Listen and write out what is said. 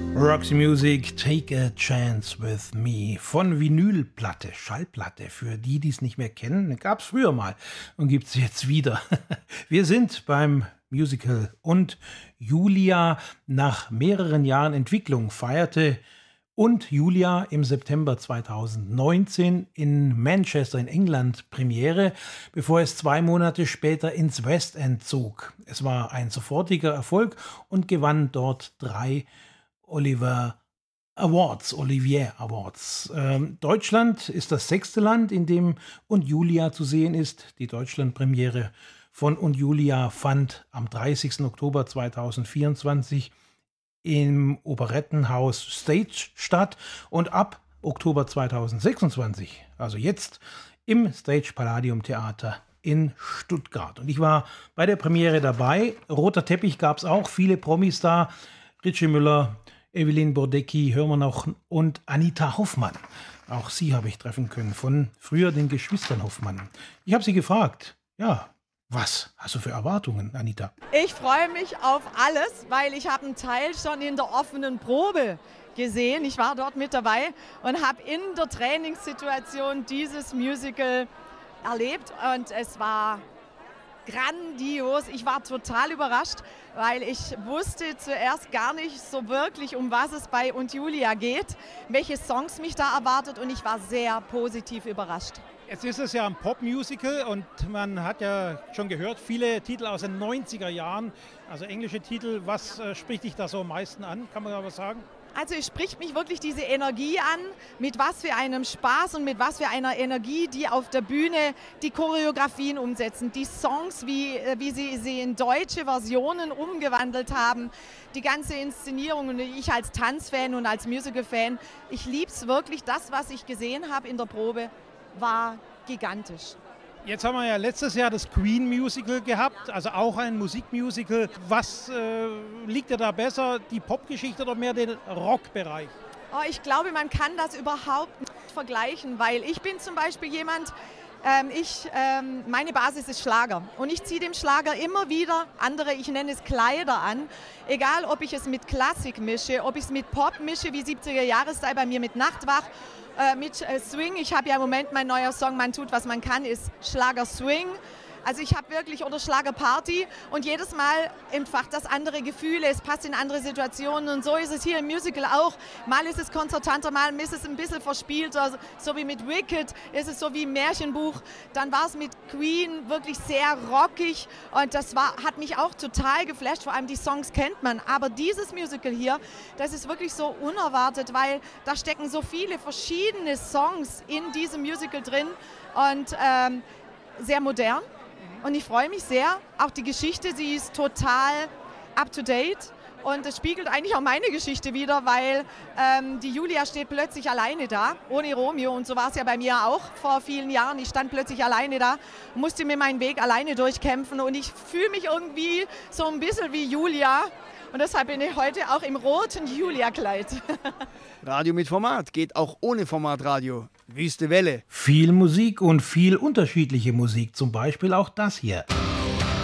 Roxy Music, Take a Chance with Me von Vinylplatte, Schallplatte. Für die, die es nicht mehr kennen, gab es früher mal und gibt es jetzt wieder. Wir sind beim Musical und Julia nach mehreren Jahren Entwicklung feierte und Julia im September 2019 in Manchester in England Premiere, bevor es 2 Monate später ins West End zog. Es war ein sofortiger Erfolg und gewann dort 3 Olivier Awards. Deutschland ist das 6. Land, in dem Und Julia zu sehen ist. Die Deutschlandpremiere von Und Julia fand am 30. Oktober 2024 im Operettenhaus Stage statt und ab Oktober 2026, also jetzt, im Stage Palladium Theater in Stuttgart. Und ich war bei der Premiere dabei. Roter Teppich gab es auch, viele Promis da. Ritchie Müller, Evelyn Bordecki, hören wir noch, und Anita Hoffmann. Auch sie habe ich treffen können, von früher den Geschwistern Hoffmann. Ich habe sie gefragt, ja, was hast du für Erwartungen, Anita? Ich freue mich auf alles, weil ich habe einen Teil schon in der offenen Probe gesehen. Ich war dort mit dabei und habe in der Trainingssituation dieses Musical erlebt und es war grandios. Ich war total überrascht, weil ich wusste zuerst gar nicht so wirklich, um was es bei Und Julia geht, welche Songs mich da erwartet, und ich war sehr positiv überrascht. Jetzt ist es ja ein Pop-Musical und man hat ja schon gehört, viele Titel aus den 90er Jahren, also englische Titel. Was spricht dich da so am meisten an? Kann man da was sagen? Also es spricht mich wirklich diese Energie an, mit was für einem Spaß und mit was für einer Energie, die auf der Bühne die Choreografien umsetzen, die Songs, wie sie in deutsche Versionen umgewandelt haben, die ganze Inszenierung. Und ich als Tanzfan und als Musical-Fan, ich liebe es wirklich. Das, was ich gesehen habe in der Probe, war gigantisch. Jetzt haben wir ja letztes Jahr das Queen Musical gehabt, also auch ein Musikmusical. Was liegt dir da besser, die Popgeschichte oder mehr den Rockbereich? Oh, ich glaube, man kann das überhaupt nicht vergleichen, weil ich bin zum Beispiel jemand, meine Basis ist Schlager und ich ziehe dem Schlager immer wieder andere, ich nenne es Kleider an, egal ob ich es mit Klassik mische, ob ich es mit Pop mische, wie 70er-Jahres-Style bei mir mit Nachtwach, mit Swing. Ich habe ja im Moment, mein neuer Song Man tut, was man kann, ist Schlager Swing. Also ich habe wirklich, oder Schlagerparty, und jedes Mal entfacht das andere Gefühle, es passt in andere Situationen, und so ist es hier im Musical auch. Mal ist es konzertanter, mal ist es ein bisschen verspielter, so wie mit Wicked, ist es so wie ein Märchenbuch. Dann war es mit Queen wirklich sehr rockig und das hat mich auch total geflasht, vor allem die Songs kennt man. Aber dieses Musical hier, das ist wirklich so unerwartet, weil da stecken so viele verschiedene Songs in diesem Musical drin und sehr modern. Und ich freue mich sehr. Auch die Geschichte, sie ist total up-to-date. Und es spiegelt eigentlich auch meine Geschichte wider, weil die Julia steht plötzlich alleine da, ohne Romeo. Und so war es ja bei mir auch vor vielen Jahren. Ich stand plötzlich alleine da, musste mir meinen Weg alleine durchkämpfen. Und ich fühle mich irgendwie so ein bisschen wie Julia. Und deshalb bin ich heute auch im roten Julia-Kleid. Radio mit Format geht auch ohne Formatradio. Wüste Welle. Viel Musik und viel unterschiedliche Musik, zum Beispiel auch das hier.